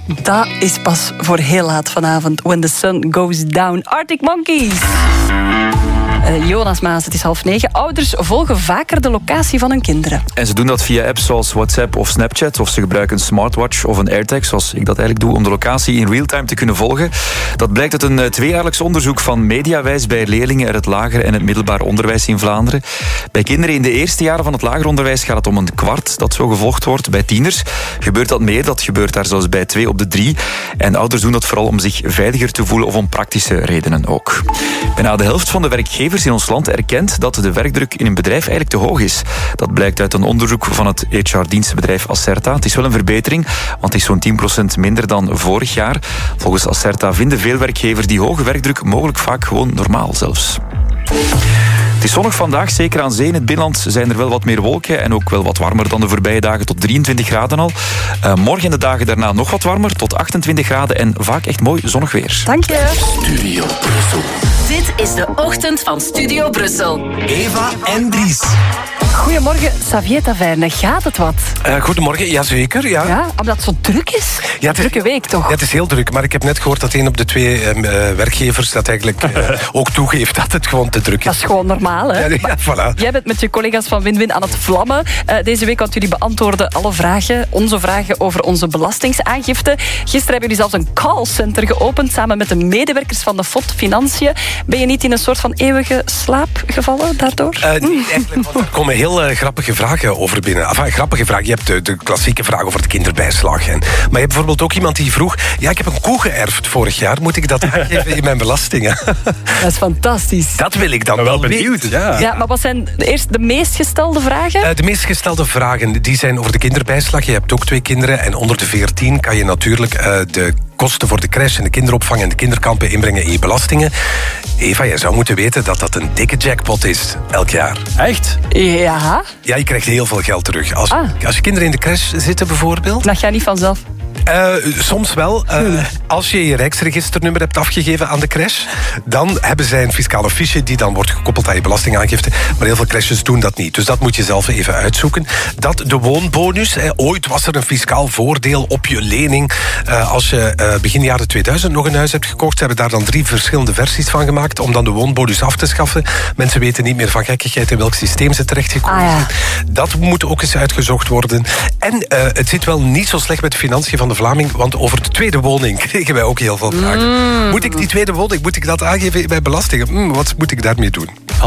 dat is pas voor heel laat vanavond. When the sun goes down. Arctic Monkeys. Jonas Maas, het is 8:30. Ouders volgen vaker de locatie van hun kinderen. En ze doen dat via apps zoals WhatsApp of Snapchat. Of ze gebruiken een smartwatch of een AirTag, zoals ik dat eigenlijk doe, om de locatie in real-time te kunnen volgen. Dat blijkt uit een tweejaarlijks onderzoek van Mediawijs bij leerlingen uit het lager en het middelbaar onderwijs in Vlaanderen. Bij kinderen in de eerste jaren van het lager onderwijs gaat het om 1/4 dat zo gevolgd wordt. Bij tieners gebeurt dat meer. Dat gebeurt daar zelfs bij 2 op de 3. En ouders doen dat vooral om zich veiliger te voelen of om praktische redenen ook. Bijna de helft van de werkgevers in ons land erkent dat de werkdruk in een bedrijf eigenlijk te hoog is. Dat blijkt uit een onderzoek van het HR-dienstenbedrijf Acerta. Het is wel een verbetering, want het is zo'n 10% minder dan vorig jaar. Volgens Acerta vinden veel werkgevers die hoge werkdruk mogelijk vaak gewoon normaal zelfs. Het is zonnig vandaag, zeker aan zee. In het binnenland zijn er wel wat meer wolken en ook wel wat warmer dan de voorbije dagen, tot 23 graden al. Morgen en de dagen daarna nog wat warmer, tot 28 graden en vaak echt mooi zonnig weer. Dank je. Studio Brussel. Dit is de ochtend van Studio Brussel. Eva en Dries. Goedemorgen, Xavier Taverne. Gaat het wat? Goedemorgen, jazeker. Ja, omdat het zo druk is. Ja, het is drukke week, toch? Ja, het is heel druk, maar ik heb net gehoord dat 1 op de 2 werkgevers dat eigenlijk ook toegeeft dat het gewoon te druk is. Dat is gewoon normaal, hè? Ja, voilà. Jij bent met je collega's van Win-Win aan het vlammen deze week, want jullie beantwoorden alle vragen, onze vragen over onze belastingsaangifte. Gisteren hebben jullie zelfs een callcenter geopend samen met de medewerkers van de FOD Financiën. Ben je niet in een soort van eeuwige slaap gevallen daardoor? Nee, eigenlijk, want er komen heel grappige vragen over binnen. Enfin, grappige vragen. Je hebt de klassieke vraag over de kinderbijslag. Maar je hebt bijvoorbeeld ook iemand die vroeg, ja, ik heb een koe geërfd vorig jaar, moet ik dat aangeven in mijn belastingen? Dat is fantastisch. Dat wil ik dan wel benieuwd. weten. Ja, maar wat zijn eerst de meest gestelde vragen? De meest gestelde vragen die zijn over de kinderbijslag. Je hebt ook 2 kinderen en onder de 14 kan je natuurlijk de kosten voor de crash en de kinderopvang en de kinderkampen inbrengen in je belastingen. Eva, jij zou moeten weten dat dat een dikke jackpot is, elk jaar. Echt? Ja. Ja, je krijgt heel veel geld terug. Als je kinderen in de crash zitten bijvoorbeeld. Dat gaat niet vanzelf. Soms wel. Als je je Rijksregisternummer hebt afgegeven aan de crash, dan hebben zij een fiscale fiche die dan wordt gekoppeld aan je belastingaangifte. Maar heel veel crashes doen dat niet. Dus dat moet je zelf even uitzoeken. De woonbonus. Ooit was er een fiscaal voordeel op je lening. Als je begin jaren 2000 nog een huis hebt gekocht, ze hebben daar dan 3 verschillende versies van gemaakt om dan de woonbonus af te schaffen. Mensen weten niet meer van gekkigheid in welk systeem ze terechtgekomen zijn. Dat moet ook eens uitgezocht worden. En het zit wel niet zo slecht met de financiën van de Vlaming, want over de tweede woning kregen wij ook heel veel vragen. Moet ik die tweede woning, moet ik dat aangeven in mijn belastingen? Wat moet ik daarmee doen?